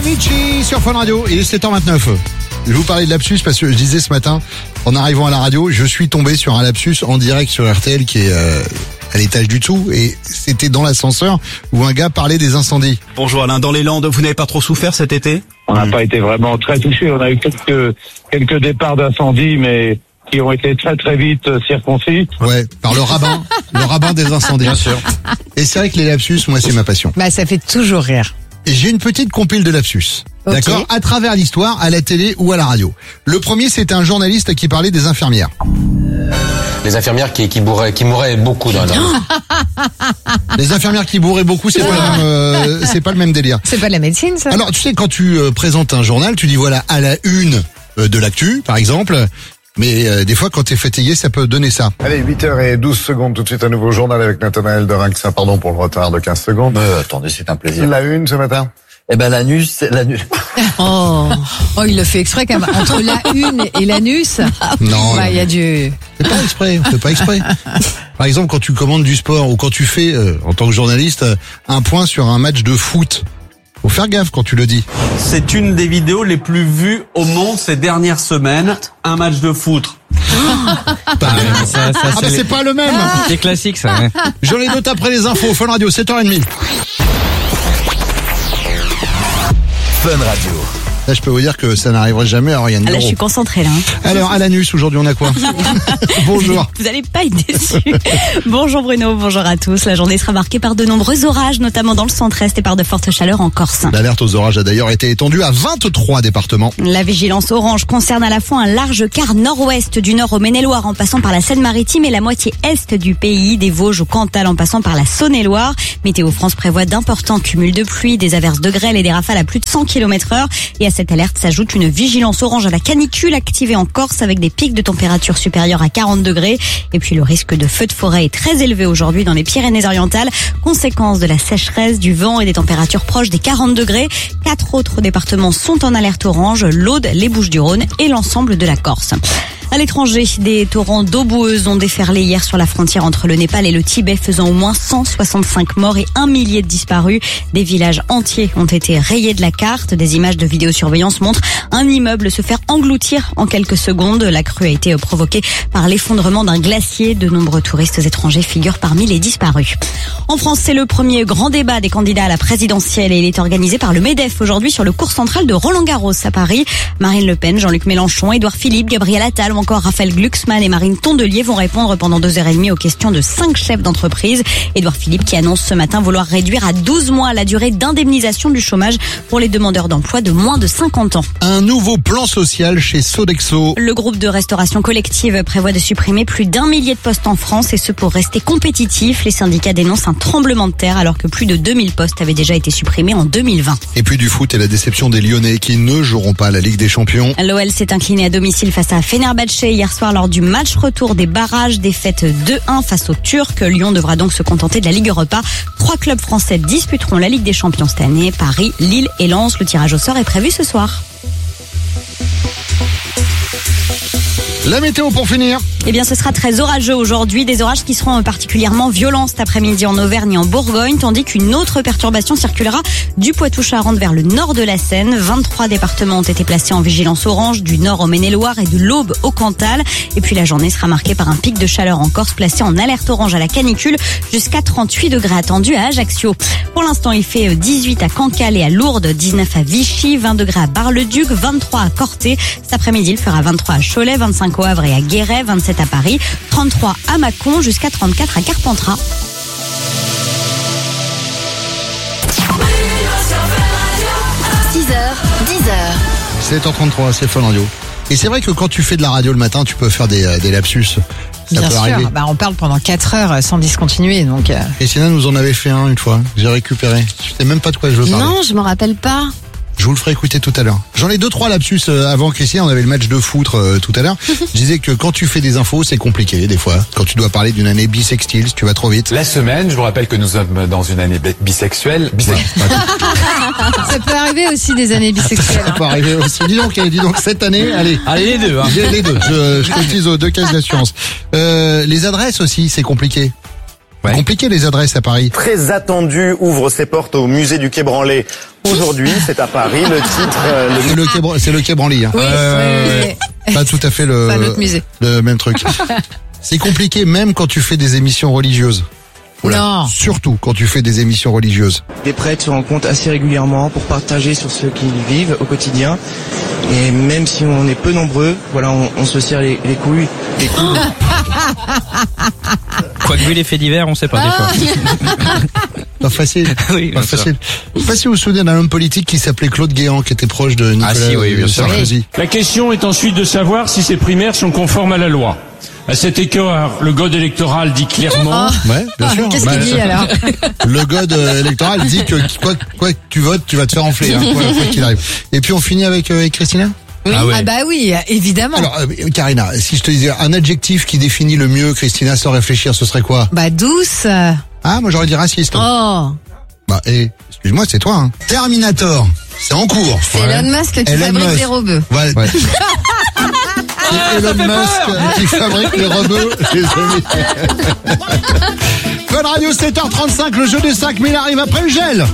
Avicii sur Fun Radio, il est 7h29. Je vais vous parler de lapsus parce que je disais ce matin, en arrivant à la radio, je suis tombé sur un lapsus en direct sur RTL qui est à l'étage du dessous et c'était dans l'ascenseur où un gars parlait des incendies. Bonjour Alain, dans les Landes, vous n'avez pas trop souffert cet été ? On n'a pas été vraiment très touchés, on a eu quelques départs d'incendie, mais qui ont été très très vite circoncis. Ouais, par le rabbin des incendies. Bien sûr. Et c'est vrai que les lapsus, moi c'est ma passion. Bah ça fait toujours rire. Et j'ai une petite compile de lapsus. Okay. D'accord, à travers l'histoire, à la télé ou à la radio. Le premier, c'était un journaliste qui parlait des infirmières. Les infirmières qui mouraient beaucoup dans la... Les infirmières qui bourraient beaucoup, c'est pas le même délire. C'est pas de la médecine, ça? Alors, tu sais, quand tu présentes un journal, tu dis voilà, à la une de l'actu, par exemple. Mais des fois, quand t'es fatigué, ça peut donner ça. Allez, 8h12, tout de suite un nouveau journal avec Nathanaël Dorinxin. Pardon pour le retard de 15 secondes. Attendez, c'est un plaisir. La une ce matin. Eh ben l'anus. Oh, il le fait exprès quand même. Entre la une et l'anus. Non. Bah, il y a du... C'est pas exprès, on fait pas exprès. Par exemple, quand tu commandes du sport ou quand tu fais, en tant que journaliste, un point sur un match de foot. Faut faire gaffe quand tu le dis. C'est une des vidéos les plus vues au monde ces dernières semaines. Un match de foot. C'est pas le même. C'est classique ça. Ouais. Je les note après les infos. Fun Radio, 7h30. Fun Radio. Là, je peux vous dire que ça n'arriverait jamais à Ariane. Là, je suis concentrée, là. Alors, à l'anus, aujourd'hui, on a quoi? Bonjour. Vous allez pas être déçus. Bonjour Bruno, bonjour à tous. La journée sera marquée par de nombreux orages, notamment dans le centre-est et par de fortes chaleurs en Corse. L'alerte aux orages a d'ailleurs été étendue à 23 départements. La vigilance orange concerne à la fois un large quart nord-ouest du nord au Maine-et-Loire en passant par la Seine-Maritime et la moitié est du pays, des Vosges au Cantal en passant par la Saône-et-Loire. Météo France prévoit d'importants cumuls de pluie, des averses de grêle et des rafales à plus de 100 km/h. Et à cette alerte s'ajoute une vigilance orange à la canicule activée en Corse avec des pics de température supérieurs à 40 degrés. Et puis le risque de feux de forêt est très élevé aujourd'hui dans les Pyrénées-Orientales, conséquence de la sécheresse, du vent et des températures proches des 40 degrés. 4 autres départements sont en alerte orange, l'Aude, les Bouches-du-Rhône et l'ensemble de la Corse. À l'étranger, des torrents d'eau boueuse ont déferlé hier sur la frontière entre le Népal et le Tibet, faisant au moins 165 morts et 1 millier de disparus. Des villages entiers ont été rayés de la carte. Des images de vidéosurveillance montrent un immeuble se faire engloutir en quelques secondes. La crue a été provoquée par l'effondrement d'un glacier. De nombreux touristes étrangers figurent parmi les disparus. En France, c'est le premier grand débat des candidats à la présidentielle et il est organisé par le MEDEF aujourd'hui sur le cours central de Roland-Garros à Paris. Marine Le Pen, Jean-Luc Mélenchon, Édouard Philippe, Gabriel Attal ou encore Raphaël Glucksmann et Marine Tondelier vont répondre pendant 2h30 aux questions de 5 chefs d'entreprise. Édouard Philippe qui annonce ce matin vouloir réduire à 12 mois la durée d'indemnisation du chômage pour les demandeurs d'emploi de moins de 50 ans. Un nouveau plan social chez Sodexo. Le groupe de restauration collective prévoit de supprimer plus d'1 millier de postes en France et ce pour rester compétitif. Les syndicats dénoncent un tremblement de terre alors que plus de 2000 postes avaient déjà été supprimés en 2020. Et puis du foot et la déception des Lyonnais qui ne joueront pas la Ligue des Champions. L'OL s'est incliné à domicile face à Fenerbahçe hier soir lors du match retour des barrages, défaite 2-1 face aux Turcs. Lyon devra donc se contenter de la Ligue Europa. 3 clubs français disputeront la Ligue des Champions cette année. Paris, Lille et Lens. Le tirage au sort est prévu ce soir. La météo pour finir. Eh bien, ce sera très orageux aujourd'hui. Des orages qui seront particulièrement violents cet après-midi en Auvergne et en Bourgogne, tandis qu'une autre perturbation circulera du Poitou-Charentes vers le nord de la Seine. 23 départements ont été placés en vigilance orange, du nord au Maine-et-Loire et de l'Aube au Cantal. Et puis la journée sera marquée par un pic de chaleur en Corse, placé en alerte orange à la canicule, jusqu'à 38 degrés attendus à Ajaccio. Pour l'instant, il fait 18 à Cancale et à Lourdes, 19 à Vichy, 20 degrés à Bar-le-Duc, 23 à Corté. Cet après-midi, il fera 23 à Cholet, 25 au Havre et à Guéret, 27 à Paris, 33 à Mâcon, jusqu'à 34 à Carpentras. 6h, 10h. 7h33, c'est Fun Radio. Et c'est vrai que quand tu fais de la radio le matin, tu peux faire des lapsus. Ça Bien peut sûr, arriver. on parle pendant 4 heures sans discontinuer. Donc Et Siena nous en avait fait un une fois. J'ai récupéré. Je sais même pas de quoi je veux parler. Non, je me rappelle pas. Je vous le ferai écouter tout à l'heure. J'en ai 2-3 lapsus avant Christian. On avait le match de foot tout à l'heure. Je disais que quand tu fais des infos, c'est compliqué des fois. Quand tu dois parler d'une année bisextile, si tu vas trop vite. La semaine, je vous rappelle que nous sommes dans une année bisexuelle. ça peut arriver aussi des années bisexuelles. Ça peut arriver aussi. Dis donc cette année, allez les deux. Hein. Les deux. Je cotise aux 2 caisses d'assurance. Les adresses aussi, c'est compliqué. Ouais. Compliqué les adresses à Paris. Très attendu ouvre ses portes au musée du Quai Branly Aujourd'hui, c'est à Paris, le titre... C'est le Quai Branly. Hein. Oui, Pas tout à fait c'est un autre musée. le même truc. C'est compliqué même quand tu fais des émissions religieuses. Non. Surtout quand tu fais des émissions religieuses. Des prêtres se rencontrent assez régulièrement pour partager sur ce qu'ils vivent au quotidien. Et même si on est peu nombreux, voilà, on se serre les couilles. Les couilles. Quoique vu les faits divers, on sait pas des fois. Pas facile. Oui, pas facile. Je sais pas si vous vous souvenez d'un homme politique qui s'appelait Claude Guéant, qui était proche de Nicolas Sarkozy. La question est ensuite de savoir si ces primaires sont conformes à la loi. À cet égard, le code électoral dit clairement... Ouais, bien sûr. Qu'est-ce qu'il dit alors? Le code électoral dit que quoi que tu votes, tu vas te faire enfler, hein, quoi qu'il arrive. Et puis on finit avec Christina? Oui. Ah bah oui, évidemment. Alors, Karina, si je te disais un adjectif qui définit le mieux Christina sans réfléchir, ce serait quoi? Bah douce. Ah, moi j'aurais dit raciste. Oh. Bah, excuse-moi, c'est toi, hein. Terminator, c'est en cours. C'est Elon Musk qui fabrique des robots. Ouais. C'est Elon Musk qui fabrique les robots, les amis. Fun Radio, 7h35, le jeu des 5000 arrive après le gel.